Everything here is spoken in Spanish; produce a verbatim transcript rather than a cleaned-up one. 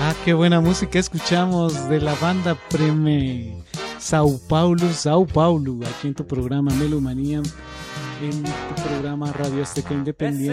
Ah, qué buena música escuchamos de la banda Preme Sao Paulo, Sao Paulo, aquí en tu programa Melomanía, en tu programa Radio Azteca Independiente.